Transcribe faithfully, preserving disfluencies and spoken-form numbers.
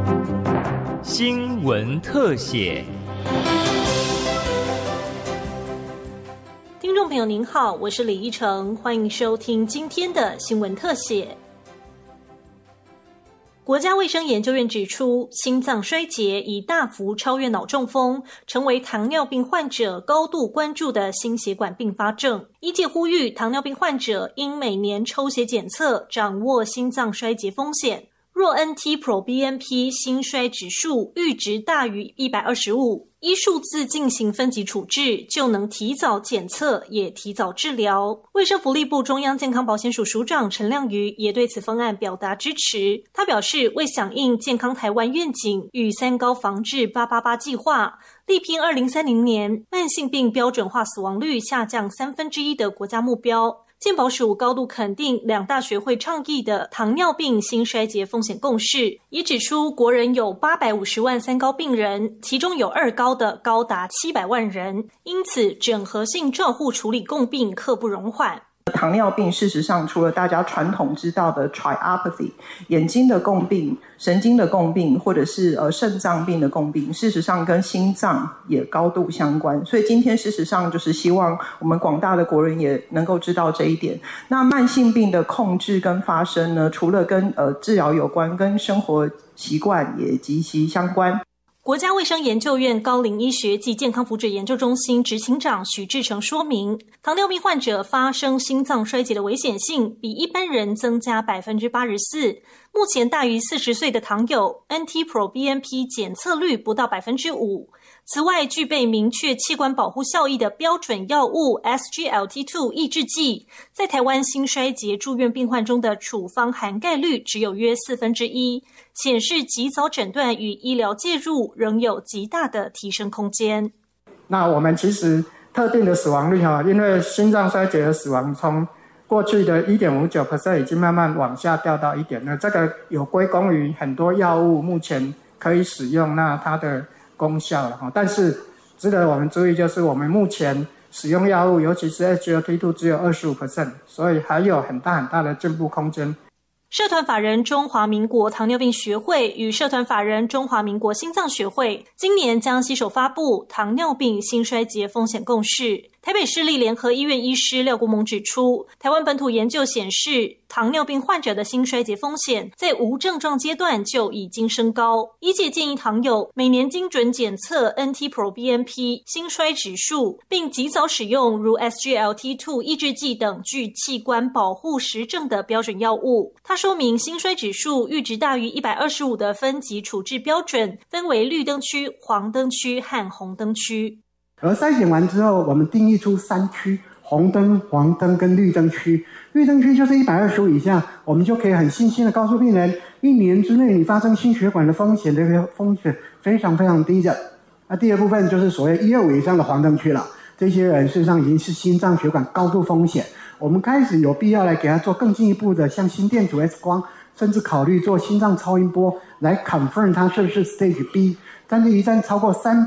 新闻特写。 听众朋友您好，我是李依晨，欢迎收听今天的新闻特写。国家卫生研究院指出，心脏衰竭已大幅超越脑中风，成为糖尿病患者高度关注的心血管并发症。医界呼吁糖尿病患者应每年抽血检测，掌握心脏衰竭风险。若 N T Pro B N P 心衰指数阈值大于一百二十五，依数字进行分级处置，就能提早检测，也提早治疗。卫生福利部中央健康保险署署长陈亮瑜也对此方案表达支持。他表示，为响应健康台湾愿景与三高防治八八八计划，力拼二零三零年慢性病标准化死亡率下降三分之一的国家目标。健保署高度肯定两大学会倡议的糖尿病心衰竭风险共识，也指出国人有八百五十万三高病人，其中有二高的高达七百万人，因此整合性照护处理共病刻不容缓。 糖尿病事实上除了大家传统知道的 triopathy 眼睛的共病、神经的共病或者是呃肾脏病的共病，事实上跟心脏也高度相关。所以今天事实上就是希望我们广大的国人也能够知道这一点。那慢性病的控制跟发生呢，除了跟呃治疗有关，跟生活习惯也息息相关。 国家卫生研究院高龄医学及健康福祉研究中心执行长许志成说明，糖尿病患者发生心脏衰竭的危险性比一般人增加 百分之八十四， 目前大于四十岁的糖友 N T Pro B N P 检测率不到 百分之五。 此外，具备明确器官保护效益的标准药物 S G L T 二 抑制剂，在台湾心衰竭住院病患中的处方涵盖率只有约四分之一，显示及早诊断与医疗介入仍有极大的提升空间。 那我们其实特定的死亡率，因为心脏衰竭的死亡从过去的 百分之一点五九 已经慢慢往下掉到一点二，这个有归功于很多药物目前可以使用，那它的功效了。但是值得我们注意，就是我们目前使用药物，尤其是 S G L T 二 只有 百分之二十五， 所以还有很大很大的进步空间。 社团法人中华民国糖尿病学会与社团法人中华民国心脏学会今年将携手发布糖尿病心衰竭风险共识。台北市立联合医院医师廖国蒙指出，台湾本土研究显示，糖尿病患者的心衰竭风险在无症状阶段就已经升高。医界建议糖友每年精准检测 N T Pro B N P 心衰指数，并及早使用如 S G L T 二 抑制剂等具器官保护实证的标准药物。他说明，心衰指数阈值大于一百二十五的分级处置标准分为绿灯区、黄灯区和红灯区。 而筛选完之后，我们定义出三区：红灯、黄灯跟绿灯区。绿灯区就是一百二十五以下，我们就可以很信心的告诉病人，一年之内你发生心血管的风险，这个风险非常非常低的。那第二部分就是所谓一二五以上的黄灯区了，这些人事实上已经是心脏血管高度风险，我们开始有必要来给他做更进一步的，像心电图 X 光，甚至考虑做心脏超音波来 confirm 他是不是 stage B。但是一旦超过三